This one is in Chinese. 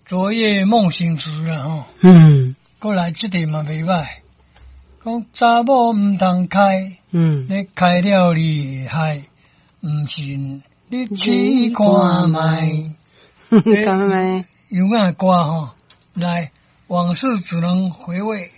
昨夜梦醒时啦吼，过来这题嘛袂歹，讲查某唔通开，你开了你会害，唔信你试看卖， 干嘛？ 有啊歌吼，来往事只能回味，